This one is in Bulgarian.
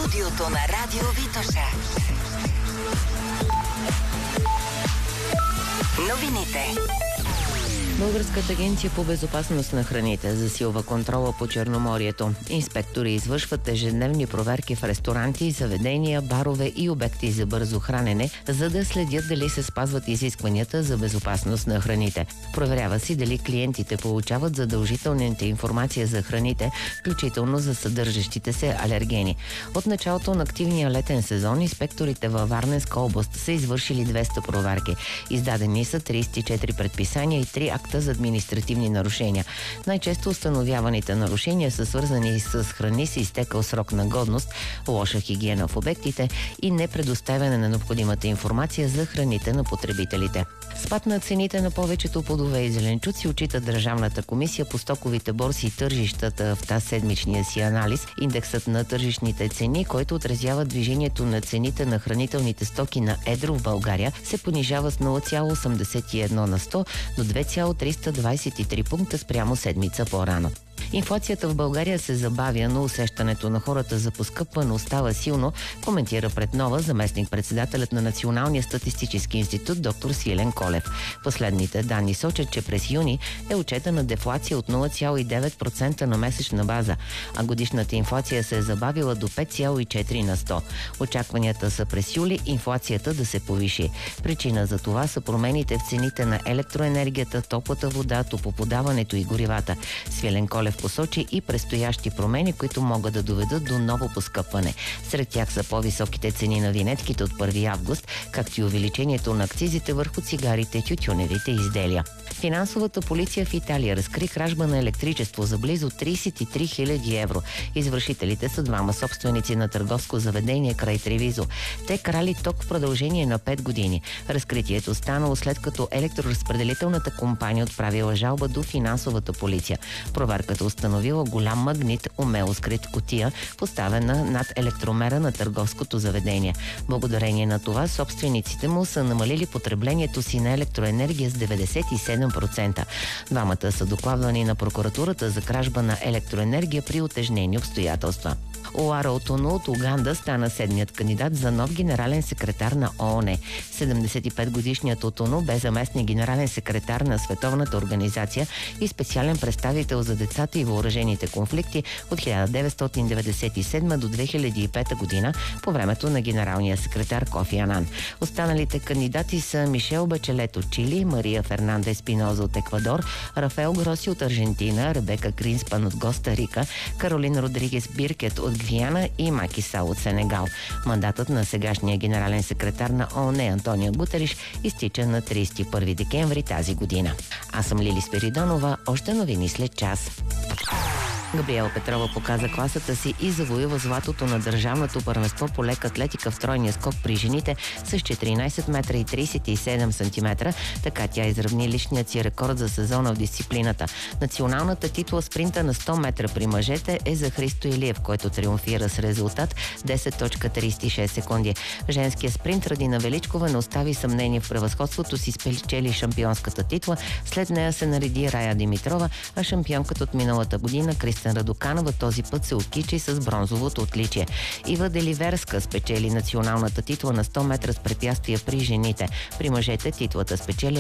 студиото на Радио Витоша. Новините. Българската агенция по безопасност на храните засилва контрола по Черноморието. Инспектори извършват ежедневни проверки в ресторанти, заведения, барове и обекти за бързо хранене, за да следят дали се спазват изискванията за безопасност на храните. Проверява си дали клиентите получават задължителната информация за храните, включително за съдържащите се алергени. От началото на активния летен сезон инспекторите във Варненска област са извършили 200 проверки. Издадени са 34 предписания и 3 акта за административни нарушения. Най-често установяваните нарушения са свързани с храни с изтекал срок на годност, лоша хигиена в обектите и непредоставяне на необходимата информация за храните на потребителите. Спад на цените на повечето плодове и зеленчуци отчита Държавната комисия по стоковите борси и тържищата в тази седмичния си анализ. Индексът на тържищните цени, който отразява движението на цените на хранителните стоки на едро в България, се понижава с 0,81 на 100 до 2,323 пункта спрямо седмица по-рано. Инфлацията в България се забавя, но усещането на хората за поскъпване остава силно, коментира пред Нова заместник-председателят на Националния статистически институт доктор Свилен Колев. Последните данни сочат, че през юни е отчетена дефлация от 0,9% на месечна база, а годишната инфлация се е забавила до 5,4 на 100. Очакванията са през юли инфлацията да се повиши. Причина за това са промените в цените на електроенергията, топлата вода, топлоподаването и горивата. Свилен Колев посочи и предстоящи промени, които могат да доведат до ново поскъпване. Сред тях са по-високите цени на винетките от 1 август, както и увеличението на акцизите върху цигарите и тютюневите изделия. Финансовата полиция в Италия разкри кражба на електричество за близо 33 000 евро. Извършителите са двама собственици на търговско заведение край Тревизо. Те крали ток в продължение на 5 години. Разкритието станало след като електроразпределителната компания отправила жалба до финансовата полиция. Проверката установила голям магнит, умело скрит в кутия, поставена над електромера на търговското заведение. Благодарение на това собствениците му са намалили потреблението си на електроенергия с 97%. Двамата са докладвани на прокуратурата за кражба на електроенергия при утежнени обстоятелства. Оара Отоно от Уганда стана седмият кандидат за нов генерален секретар на ООН. 75-годишният Отоно бе заместник генерален секретар на Световната организация и специален представител за децата и въоръжените конфликти от 1997 до 2005 година по времето на генералния секретар Кофи Анан. Останалите кандидати са Мишел Бачелет от Чили, Мария Фернандес Пиноза от Еквадор, Рафаел Гроси от Аржентина, Ребека Гринспан от Коста Рика, Каролин Родригес Биркет от Гвиана и Маки Сал от Сенегал. Мандатът на сегашния генерален секретар на ООН Антонио Гутериш изтича на 31 декември тази година. Аз съм Лили Спиридонова, още новини след час. Габриела Петрова показа класата си и завоюва златото на държавното първенство по лека атлетика в тройния скок при жените с 14 метра и 37 сантиметра. Така тя изравни личният си рекорд за сезона в дисциплината. Националната титла спринта на 100 метра при мъжете е за Христо Илиев, който триумфира с резултат 10.36 секунди. Женският спринт Радина Величкова не остави съмнение в превъзходството си, спечели шампионската титла. След нея се нареди Рая Димитрова, а шампионката от миналата година Кристина Радоканова този път се откичи с бронзовото отличие. Ива Деливерска спечели националната титла на 100 метра с препятствия при жените. При мъжете титлата спечели